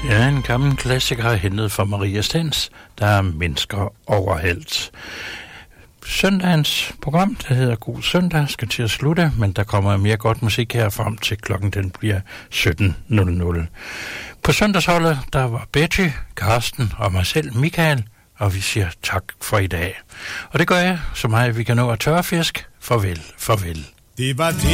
Ja, en gammel klassiker hentet fra Maria Stens, der er mennesker overalt. Søndagens program, der hedder God Søndag, skal til at slutte, men der kommer mere godt musik her frem til klokken den bliver 17.00. På søndagsholdet, der var Betty, Karsten og mig selv, Michael, og vi siger tak for i dag. Og det gør jeg, så meget vi kan nå at tørfisk. Farvel, farvel. Det var det.